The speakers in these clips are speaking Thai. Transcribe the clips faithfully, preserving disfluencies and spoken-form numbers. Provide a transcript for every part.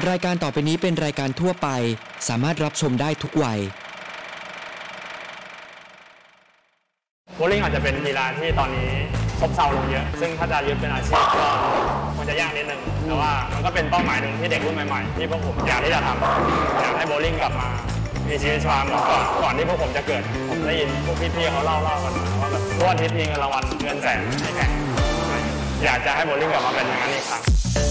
รายการต่อไปนี้เป็นรายการทั่วไปสามารถรับชมได้ทุกวัยโบว์ลิ่งอาจจะเป็นกีฬาที่ตอนนี้ซบเซาลงเยอะซึ่งถ้าจะยึดเป็นอาชีพก็มันจะยากนิดนึงแต่ว่ามันก็เป็นเป้าหมายหนึ่งที่เด็กรุ่นใหม่ๆที่พวกผมอยากที่จะทำอยากให้โบว์ลิ่งกลับมามีชีวิตชีวาเหมือนก่อนก่อนที่พวกผมจะเกิดผมได้ยินพวกพี่ๆเขาเล่าเล่ากันมาว่าแบบทุกอาทิตย์มีเงินรางวัลเงินแสนให้แข่งอยากจะให้โบว์ลิ่งกลับมาเป็นอย่างนั้นอีกครั้ง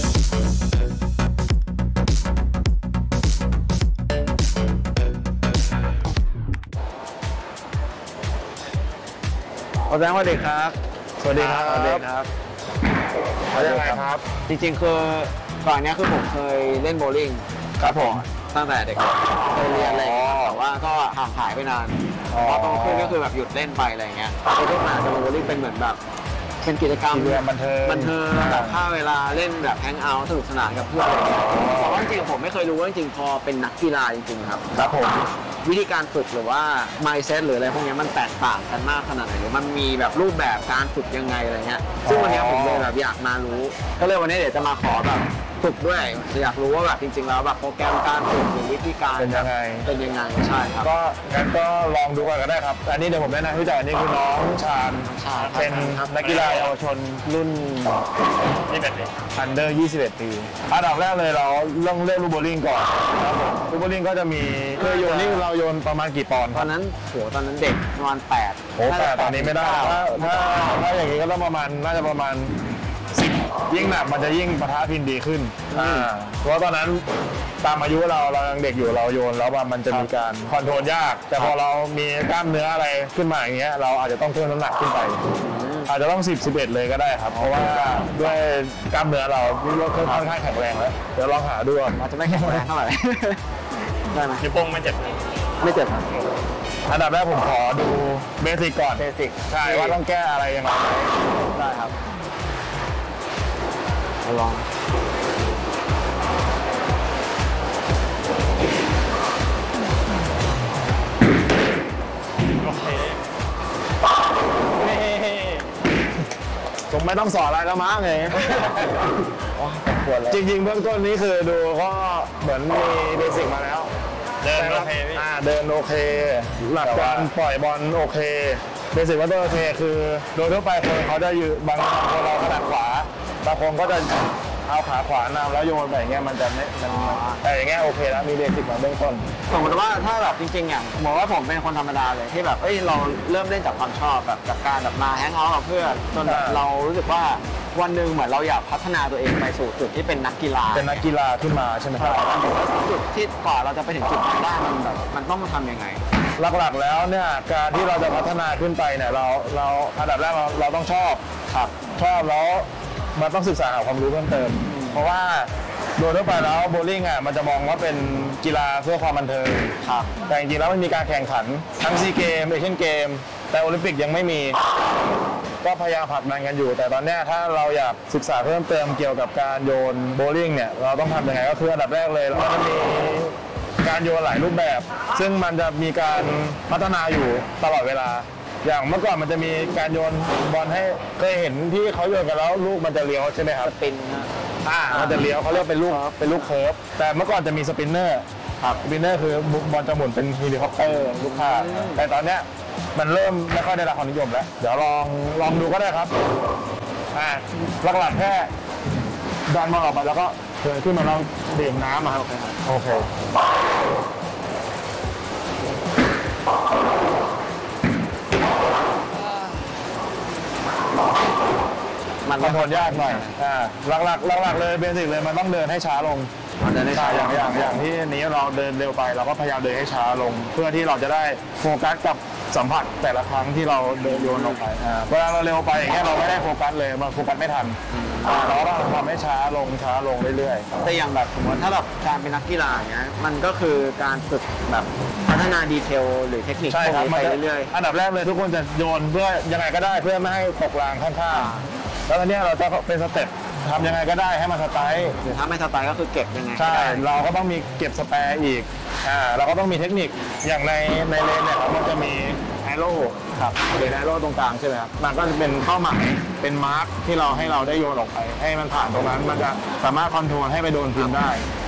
อาจารย์สวัสดีครับสวัสดีครับสวัสดีครับเขายังไงครับจริงๆคือก่อนนี้คือผมเคยเล่นโบว์ลิ่งครับผมตั้งแต่เด็กเคยเรียนอะไรแต่ว่าก็ห่างหายไปนานพอโตขึ้นก็คือแบบหยุดเล่นไปอะไรเงี้ยไอ้ที่มาโบว์ลิ่งเป็นเหมือนแบบเป็นกิจกรรมบันเทิงบันเทิงแบบฆ่าเวลาเล่นแบบแฮงเอาท์สนุกสนานกับเพื่อนอะไรเงี้ยแต่ว่าจริงๆผมไม่เคยรู้ว่าจริงๆพอเป็นนักกีฬาจริงๆครับครับผมวิธีการฝึกหรือว่า mindset หรืออะไรพวกนี้มันแตกต่างกันมากขนาดไหนหรือมันมีแบบรูปแบบการฝึกยังไงอะไรเงี้ยซึ่งวันนี้ผมเลยแบบอยากมารู้ก็เลยวันนี้เดี๋ยวจะมาขอแบบฝึกด้วยอยากรู้ว่าแบบจริงๆแล้วแบบโปรแกรมการฝึกหรือวิธีการเป็นยังไงเป็นยังไงใช่ครับก็งั้นก็ลองดูก่อนก็ได้ครับอันนี้เดี๋ยวผมแนะนำพี่จ่ายอันนี้คือน้องชาญเป็นนักกีฬาเยาวชนรุ่นยี่สิบเอ็ดปีอันเดอร์ยี่สิบเอ็ดปีอันดับแรกเลยเราเรื่องเล่นลูกโบว์ลิ่งก่อนครับผมลูกโบว์ลิ่งก็จะมีเคยโยนนี่เราโยนประมาณกี่ปอนด์ตอนนั้นโหตอนนั้นเด็กประมาณแปดโอ้แปดตอนนี้ไม่ได้ถ้าถ้าถ้าอย่างนี้ก็ต้องประมาณน่าจะประมาณสิบยิ่งหนักมันจะยิ่งปะทะพินดีขึ้นอ่าเพราะตอนนั้นตามอายุเราเรายังเด็กอยู่เราโยนแล้วว่ามันจะมีการคอนโทรลยากแต่พอเรามีกล้ามเนื้ออะไรขึ้นมาอย่างเงี้ยเราอาจจะต้องเพิ่มน้ำหนักขึ้นไปอาจจะต้องสิบ สิบเอ็ดเลยก็ได้ครับเพราะว่าด้วยกล้ามเนื้อเราค่อนข้างแข็งแรงแล้วเดี๋ยวลองหาดูอาจจะไม่แข็งแรงเท่าไหร่ได้ไหมนิ้วโป้งไม่เจ็บไม่เจ็บครับอันดับแรกผมขอดูเบสิกก่อนเบสิกใช่ว่าต้องแก้อะไรยังไงได้ครับลองโอเคผมไม่ต้องสอนอะไรแล้วมั้งไงจริงๆเบื้องต้นนี้คือดูก็เหมือนมีเบสิกมาแล้วเดินโอเคอ่าเดินโอเคหลักการปล่อยบอลโอเคเบสิกว่าโอเคคือโดยทั่วไปคนเขาจะอยู่บางคนเราถนัดขวาบางคนก็จะเอาขาขวานำแล้วโยนไปอย่างเงี้ยมันจะไม่แต่อย่างเงี้ยโอเคแล้วมีเบสิกมาเบื้องต้นสมมติว่าถ้าแบบจริงๆอย่างบอกว่าผมเป็นคนธรรมดาเลยที่แบบเอ้ยเราเริ่มเล่นจากความชอบแบบจากการแบบมาแฮงเอาท์กับเพื่อนจนเรารู้สึกว่าวันหนึ่งเหมือนเราอยากพัฒนาตัวเองไปสู่จุดที่เป็นนักกีฬาเป็นนักกีฬาขึ้นมาใช่ไหมครับจุดที่กว่าเราจะไปถึงจุดนั้นได้มันแบบมันต้องทำยังไงหลักๆแล้วเนี่ยการที่เราจะพัฒนาขึ้นไปเนี่ยเราเราอันดับแรกเราเราต้องชอบครับชอบแล้วมันต้องศึกษาหาความรู้เพิ่มเติมเพราะว่าโดยทั่วไปแล้วโบว์ลิ่งอ่ะมันจะมองว่าเป็นกีฬาเพื่อความบันเทิงครับแต่จริงๆแล้วมันมีการแข่งขันทั้งซีเกมเอเชียนเกมแต่โอลิมปิกยังไม่มีก็พยายามผลักดันกันอยู่แต่ตอนนี้ถ้าเราอยากศึกษาเพิ่มเติมเกี่ยวกับการโยนโบว์ลิ่งเนี่ยเราต้องทำยังไงก็คืออันดับแรกเลยมันจะมีการโยนหลายรูปแบบซึ่งมันจะมีการพัฒนาอยู่ตลอดเวลาอย่างเมื่อก่อนมันจะมีการโยนบอลให้เคยเห็นที่เขาโยนกันแล้วลูกมันจะเลี้ยวใช่ไหมครับสปินอ่ามันจะเลี้ยวเขาเรียกเป็นลูกเป็นลูกเคิร์ฟแต่เมื่อก่อนจะมีสปินเนอร์ครับสปินเนอร์คือบอลจะหมุนเป็นเฮลิคอปเตอร์ลูกค้าแต่ตอนเนี้ยมันเริ่มไม่ค่อยได้รับความนิยมแล้วเดี๋ยวลองลองดูก็ได้ครับอ่าหลักๆแค่ดันบอลออกไปแล้วก็เดินขึ้นมาลองดื่มน้ำมาครับโอเคมันคอนโทรลยากหน่อยอ่าหลักๆหลักๆเลยเบสิกเลยมันต้องเดินให้ช้าลงเดินให้ช้าอย่างอย่างอย่างที่นี้เราเดินเร็วไปเราก็พยายามเดินให้ช้าลงเพื่อที่เราจะได้โฟกัสกับสัมผัสแต่ละครั้งที่เราเดินโยนลงไปเวลาเราเร็วไปอย่างเงี้ยเราไม่ได้โฟกัสเลยมันโฟกัสไม่ทันเราก็ต้องทำให้ช้าลงช้าลงเรื่อยๆแต่อย่างแบบสมมติถ้าแบบการเป็นนักกีฬาอย่างเงี้ยมันก็คือการฝึกแบบพัฒนาดีเทลหรือเทคนิคไปเรื่อยๆอันดับแรกเลยทุกคนจะโยนเพื่อยังไงก็ได้เพื่อไม่ให้ตกรางข้างๆแล้วตอนนี้เราจะเป็นสเต็ปทำยังไงก็ได้ให้มันสไตล์หรือถ้าไม่สไตล์ก็คือเก็บยังไงใช่เราก็ต้องมีเก็บสแปร์อีกอ่าเราก็ต้องมีเทคนิคอย่างในในเลนเนี่ยมันจะมีแอโร่ครับเป็นแอโร่ตรงกลางใช่ไหมครับมันก็จะเป็นเป้าหมายเป็นมาร์คที่เราให้เราได้โยนออกไปให้มันผ่านตรงนั้นมันจะสามารถคอนโทรลให้ไปโดนพื้นได้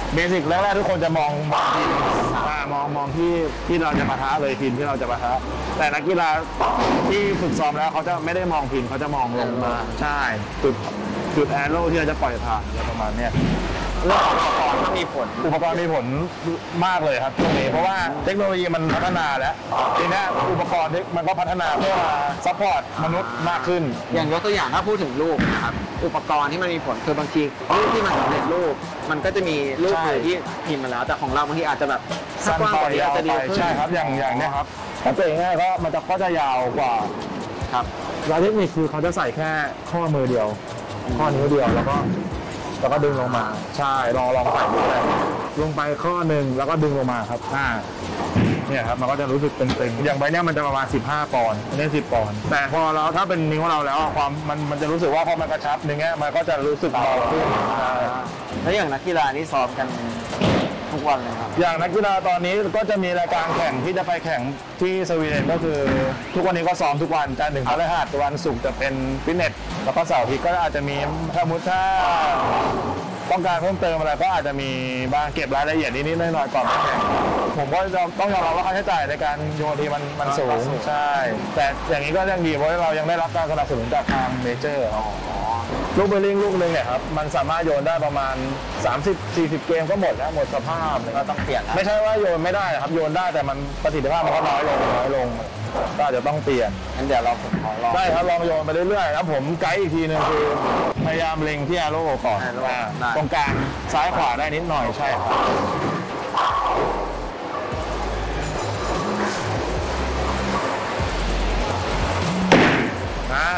เบสิกแรกๆทุกคนจะมองมองที่มองมองที่ที่เราจะปะทะเลยพินที่เราจะปะทะแต่นักกีฬาที่ฝึกซ้อมแล้วเขาจะไม่ได้มองพินเขาจะมองลงมาใช่จุดจุดแอโร่ที่เราจะปล่อยผ่านอะไรประมาณนี้เรื่องของอุปกรณ์ก็มีผลอุปกรณ์มีผลมากเลยครับตรงนี้เพราะว่าเทคโนโลยีมันพัฒนาแล้วทีนี้อุปกรณ์มันก็พัฒนาเพื่อมาซัพพอร์ตมนุษย์มากขึ้นอย่างยกตัวอย่างถ้าพูดถึงรูปนะครับอุปกรณ์ที่มันมีผลคือบางทีรูปที่มันสำเร็จรูปมันก็จะมีรูปที่พิมพ์มาแล้วแต่ของเราบางทีอาจจะแบบถ้ากว้างกว่านี้อาจจะดีขึ้นใช่ครับอย่างอย่างนี้ครับสังเกตง่ายๆก็มันจะก็จะยาวกว่าครับรายเทคนิคคือเขาจะใส่แค่ข้อมือเดียวข้อนิ้วเดียวแล้วก็แล้วก็ดึงลงมาใช่ลองลองใส่ดูได้ลงไปข้อหนึ่งแล้วก็ดึงลงมาครับอ่าเนี่ยครับมันก็จะรู้สึกตึงๆอย่างใบเนี้ยมันจะประมาณสิบห้าปอนด์นี่สิบปอนด์แต่พอเราถ้าเป็นนิ้วเราแล้วความมันมันจะรู้สึกว่าพอมันกระชับอย่างเงี้ยมันก็จะรู้สึกเบาขึ้นแล้วอย่างนักกีฬานี่ซ้อมกันทุกวันเลยครับอย่างนักกีฬาตอนนี้ก็จะมีรายการแข่งที่จะไปแข่งที่สวีเดนก็คือทุกวันนี้ก็ซ้อมทุกวันจันทร์ถึงพฤหัสวันศุกร์จะเป็นฟิตเนสแล้วก็เสาร์อาทิตย์ก็อาจจะมีถ้ามุดถ้าต้องการเพิ่มเติมอะไรก็อาจจะมีบางเก็บรายละเอียดนิดๆหน่อยๆก่อนแข่งผมก็ต้องยอมรับว่าค่าใช้จ่ายในการโยนทีมันมันสูงใช่แต่อย่างนี้ก็ยังดีเพราะเรายังได้รับการสนับสนุนจากทางเมเจอร์ลูกเบลลิงลูกหนึ่งเนี่ยครับมันสามารถโยนได้ประมาณ สามสิบสี่สิบ เกมก็หมดแล้วหมดสภาพก็ต้องเปลี่ยนไม่ใช่ว่าโยนไม่ได้ครับโยนได้แต่มันประสิทธิภาพมันก็น้อยลงน้อยลงก็อาจจะต้องเปลี่ยนงั้นเดี๋ยวเราผมขอลองได้ครับลองโยนไปเรื่อยๆแล้วผมไกด์อีกทีนึงคือพยายามเล็งที่แอโร่ก่อนตรงกลางซ้ายขวาได้นิดหน่อยใช่ครับอ่า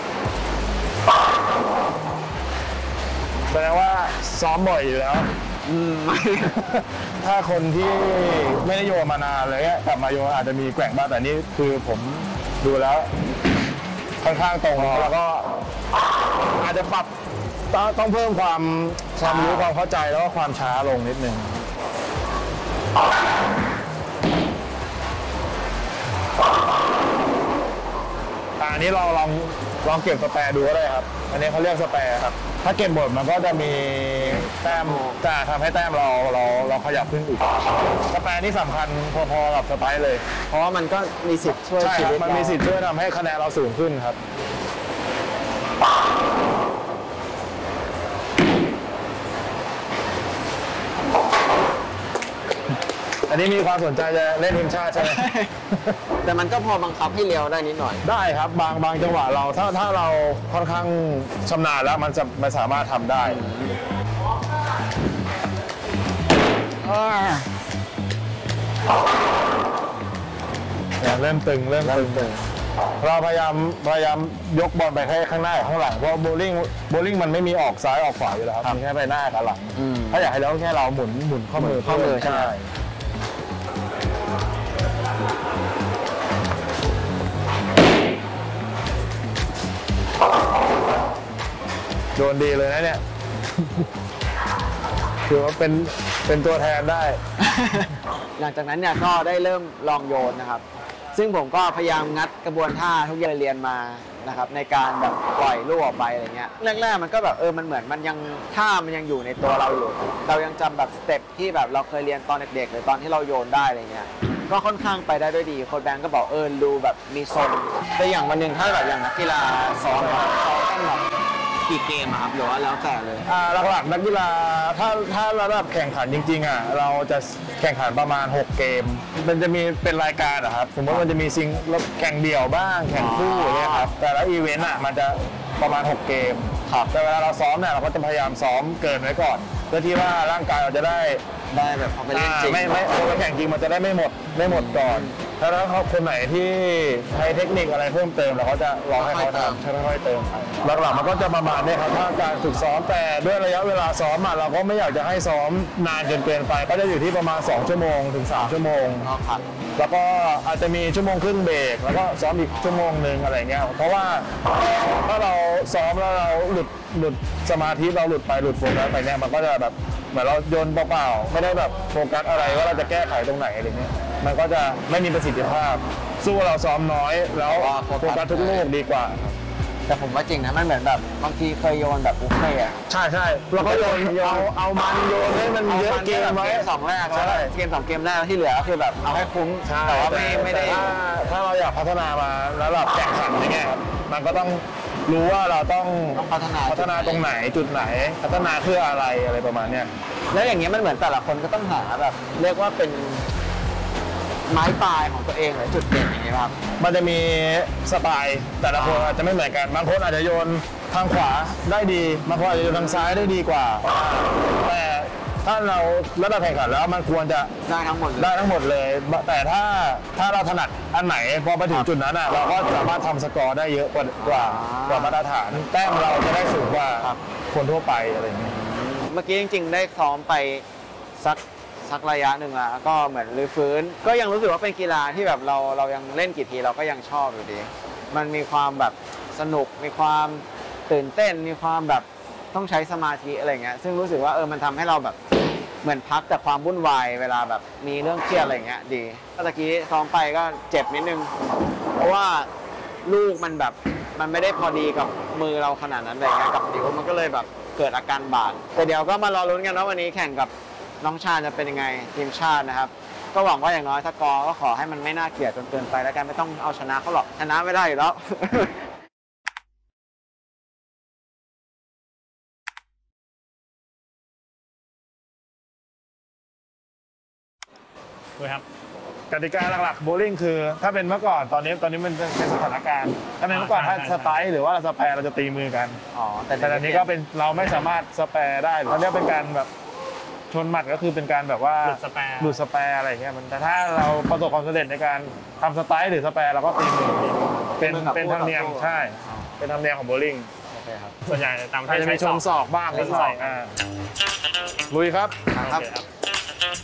แสดงว่าซ้อมบ่อยอยู่แล้วถ้าคนที่ไม่ได้โยนมานานเลยกลับมาโยนอาจจะมีแกว่งบ้างแต่นี่คือผมดูแล้วค่อนข้างตรงแล้วก็อาจจะปรับต้องเพิ่มความความรู้ความเข้าใจแล้วก็ความช้าลงนิดนึงอันนี้เราลองลองเก็บสแปร์ดูก็ได้ครับอันนี้เขาเรียกสแปร์ครับถ้าเก็บหมดมันก็จะมีแต้มจะทำให้แต้มเราเราเราขยับขึ้นอีกสแปร์นี่สำคัญพอๆกับสไปร์เลยเพราะว่ามันก็มีสิทธิ์ช่วยใช่ครับมันมีสิทธิ์ช่วยทำให้คะแนนเราสูงขึ้นครับอันนี้มีความสนใจจะเล่นทีมชาติใช่ไหมแต่มันก็พอบังคับให้เลี้ยวได้นิดหน่อยได้ครับบางบางจังหวะเราถ้าถ้าเราค่อนข้างชำนาญแล้วมันจะมันสามารถทำได้เนี่ยเริ่มตึงเริ่มตึงเราพยายามพยายามยกบอลไปแค่ข้างหน้าข้างหลังเพราะโบลิ่งโบลิ่งมันไม่มีออกซ้ายออกขวาอยู่แล้วครับมีแค่ไปหน้ากับหลังถ้าอยากให้เราแค่เราหมุนหมุนข้อมือข้อมือใช่โดนดีเลยนะเนี่ยคือว่าเป็นเป็นตัวแทนได้หลังจากนั้นเนี่ยก็ได้เริ่มลองโยนนะครับซึ่งผมก็พยายามงัดกระบวนท่าทุกอย่างเรียนมานะครับในการแบบปล่อยลูกออกไปอะไรเงี้ยแรกๆมันก็แบบเออมันเหมือนมันยังท่ามันยังอยู่ในตัวเราอยู่เรายังจำแบบสเต็ปที่แบบเราเคยเรียนตอนเด็กๆหรือตอนที่เราโยนได้อะไรเงี้ยก็ค่อนข้างไปได้ด้วยดีโค้ชแบงก์ก็บอกเออดูแบบมีทรงแต่อย่างวันหนึ่งถ้าแบบอย่างนักกีฬาซ้อมเขาต้องแบบกี่เกมครับหรือว่าแล้วแต่เลยอ่าหลักๆนักกีฬาถ้าถ้าระดับแข่งขันจริงๆอ่ะเราจะแข่งขันประมาณหกเกมมันจะมีเป็นรายการอะครับสมมติมันจะมีซิงแข่งเดี่ยวบ้างแข่งคู่เนี่ยครับแต่ละอีเวนต์อ่ะมันจะประมาณหกเกมครับแต่เวลาเราซ้อมเนี่ยเราก็จะพยายามซ้อมเกินไว้ก่อนเพื่อที่ว่าร่างกายเราจะได้ได้แบบพอไปเล่นจริงไม่ไม่พอไปแข่งจริงมันจะได้ไม่หมดไม่หมดก่อนถ้าถ้าคนไหนที่ใช้เทคนิคอะไรเพิ่มเติมเราก็จะลองให้เขาทำใช้ค่อยๆเติมหลักๆมันก็จะประมาณนี้ครับถ้าการฝึกซ้อมแต่ด้วยระยะเวลาซ้อมอ่ะเราก็ไม่อยากจะให้ซ้อมนานจนเกินไปก็จะอยู่ที่ประมาณสองชั่วโมงถึงสามชั่วโมงแล้วก็อาจจะมีชั่วโมงครึ่งเบรกแล้วก็ซ้อมอีกชั่วโมงนึงอะไรเงี้ยเพราะว่าถ้าเราซ้อมแล้วเราหลุดหลุดสมาธิเราหลุดไปหลุดโฟกัสไปเนี่ยมันก็จะแบบเหมือนเราโยนเปล่าๆไม่ได้แบบโฟกัสอะไรว่าเราจะแก้ไขตรงไหนอะไรเงี้ยมันก็จะไม่มีประสิทธิภาพสู้เราซ้อมน้อยแล้วโฟกัสทุกลูกดีกว่าแต่ผมว่าจริงนะมันเหมือนแบบบางทีเคยโยนแบบบุฟเฟ่อะใช่ใช่เราก็โยนเอาเอามันโยนให้มันเยอะเกมไว้เกมสองแรกแล้วใช่เกมสองเกมแรกที่เหลือก็คือแบบเอาให้คุ้มใช่แต่ว่าไม่ไม่ได้ถ้าถ้าเราอยากพัฒนามาแล้วเราแข่งขันอย่างเงี้ยครับมันก็ต้องรู้ว่าเราต้องต้องพัฒนาพัฒนาตรงไหนจุดไหนพัฒนาเพื่ออะไรอะไรประมาณเนี้ยแล้วอย่างเงี้ยมันเหมือนแต่ละคนก็ต้องหาแบบ เรียกว่าเป็นไม้ปลายของตัวเองหรือจุดเด่นอย่างเงี้ยครับมันจะมีสไตล์แต่ละคนอาจจะไม่เหมือนกันบางคนอาจจะโยนทางขวาได้ดีบางคนอาจจะโยนทางซ้ายได้ดีกว่าแต่ถ้าเราระดับแข่งขันแล้วมันควรจะได้ทั้งหมดเลยได้ทั้งหมดเลย แต่ถ้าถ้าเราถนัดอันไหนพอไปถึงจุดนั้นอ่ะเราก็สามารถทำสกอร์ได้เยอะกว่ากว่ากว่ามาตรฐานแต้มเราจะได้สูงกว่าคนทั่วไปอะไรอย่างเงี้ยเมื่อกี้จริงๆได้ซ้อมไปสักสักระยะหนึ่งแล้วก็เหมือนรื้อฟื้น ก็ยังรู้สึกว่าเป็นกีฬาที่แบบเราเรายังเล่นกี่ทีเราก็ยังชอบอยู่ดี มันมีความแบบสนุกมีความตื่นเต้นมีความแบบต้องใช้สมาธิอะไรเงี้ยซึ่งรู้สึกว่าเออมันทำให้เราแบบเหมือนพักจากความวุ่นวายเวลาแบบมีเรื่องเครียดอะไรเงี้ยดีเมื่อกี้ซ้อมไปก็เจ็บนิดนึงเพราะว่าลูกมันแบบมันไม่ได้พอดีกับมือเราขนาดนั้นอะไรเงี้ยกับนิ้วมันก็เลยแบบเกิดอาการบาดแต่เดี๋ยวก็มารอลุ้นกันว่าวันนี้แข่งกับน้องชาญจะเป็นยังไงทีมชาตินะครับก็หวังว่าอย่างน้อยถ้ากอก็ขอให้มันไม่น่าเกลียดจนเกินไปแล้วกันไม่ต้องเอาชนะเขาหรอกชนะไม่ได้อยู่แล้วด้วยครับกติกาหลักๆโบว์ลิ่งคือถ้าเป็นเมื่อก่อนตอนนี้ตอนนี้มันเป็นสถานการณ์ถ้าเป็นเมื่อก่อนถ้าสไตล์หรือว่าสแปร์เราจะตีมือกันอ๋อแต่แต่ตอนนี้ก็เป็นเราไม่สามารถสแปร์ได้ตอนนี้เป็นการแบบชนหมัดก็คือเป็นการแบบว่าหลุดสแปร์หลุดสแปร์อะไรอย่างเงี้ยมันแต่ถ้าเราประสบความสำเร็จในการทำสไตล์หรือสแปร์เราก็ตีมือเป็นเป็นธรรมเนียมใช่เป็นธรรมเนียมของโบว์ลิ่งโอเคครับส่วนใหญ่ตามอาจจะมีชนศอกบ้างนิดหน่อยอ่าลุยครับครับโอเคครับ